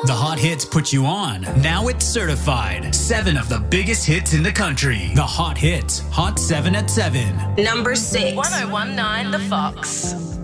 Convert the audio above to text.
The hot hits put you on. Now it's certified. 7 of the biggest hits in the country. The hot hits. Hot 7 at 7. Number 6. 1019 The Fox.